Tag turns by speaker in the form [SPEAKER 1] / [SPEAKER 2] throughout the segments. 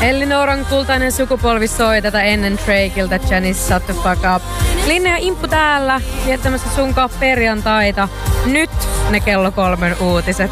[SPEAKER 1] Elinoran kultainen sukupolvi soi tätä ennen Drakeilta Janis Shut the Fuck Up. Linna ja Imppu täällä viettämässä sunkaan perjantaita. Nyt ne kello 3 uutiset.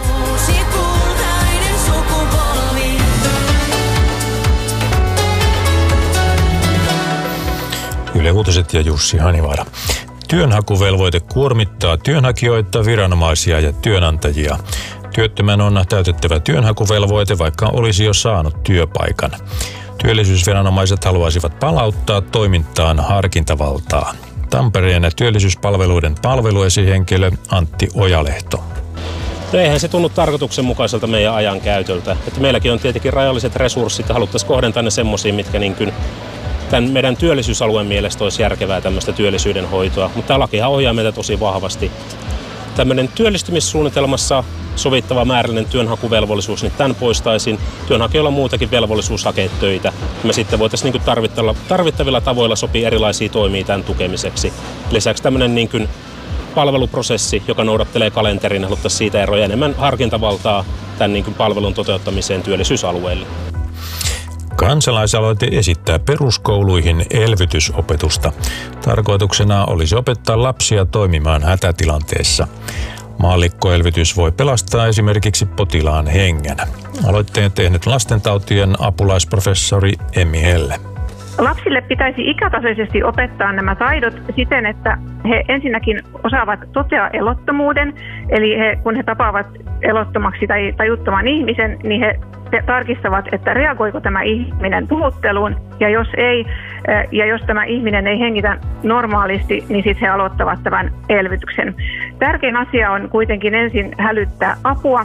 [SPEAKER 2] Yle Uutiset ja Jussi Hanivaara. Työnhakuvelvoite kuormittaa työnhakijoita, viranomaisia ja työnantajia. Työttömän on täytettävä työnhakuvelvoite, vaikka olisi jo saanut työpaikan. Työllisyysviranomaiset haluaisivat palauttaa toimintaan harkintavaltaa. Tampereen työllisyyspalveluiden palveluesihenkilö Antti Ojalehto.
[SPEAKER 3] No eihän se tunnu tarkoituksenmukaiselta meidän ajan käytöltä. Että meilläkin on tietenkin rajalliset resurssit ja haluttaisiin kohdentaa ne semmoisiin, mitkä niin kuin tämän meidän työllisyysalueen mielestä olisi järkevää tämmöistä työllisyyden hoitoa. Mutta tämä lakihan ohjaa meitä tosi vahvasti. Tämmöinen työllistymissuunnitelmassa sovittava määrällinen työnhakuvelvollisuus, niin tämän poistaisin. Työnhakijoilla on muutakin velvollisuus hakea töitä. Me sitten voitaisiin niin kuin tarvittavilla tavoilla sopia erilaisia toimia tämän tukemiseksi. Lisäksi tämmöinen niin kuin palveluprosessi, joka noudattelee kalenterin, haluttaisiin siitä eroja enemmän harkintavaltaa tämän niin kuin palvelun toteuttamiseen työllisyysalueelle.
[SPEAKER 2] Kansalaisaloite esittää peruskouluihin elvytysopetusta. Tarkoituksena olisi opettaa lapsia toimimaan hätätilanteessa. Maallikkoelvytys voi pelastaa esimerkiksi potilaan hengen. Aloitteen tehnyt lastentautien apulaisprofessori Emmi Helle.
[SPEAKER 4] Lapsille pitäisi ikätasoisesti opettaa nämä taidot siten, että he ensinnäkin osaavat totea elottomuuden. Eli kun he tapaavat elottomaksi tai tajuttoman ihmisen, niin he tarkistavat, että reagoiko tämä ihminen puhutteluun. Ja jos ei, ja jos tämä ihminen ei hengitä normaalisti, niin sitten he aloittavat tämän elvytyksen. Tärkein asia on kuitenkin ensin hälyttää apua.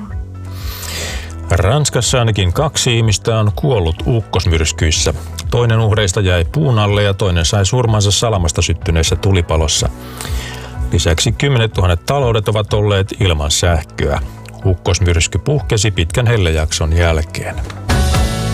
[SPEAKER 2] Ranskassa ainakin 2 ihmistä on kuollut ukkosmyrskyissä. Toinen uhreista jäi puun alle ja toinen sai surmansa salamasta syttyneessä tulipalossa. Lisäksi 10 000 taloudet ovat olleet ilman sähköä. Ukkosmyrsky puhkesi pitkän hellejakson jälkeen.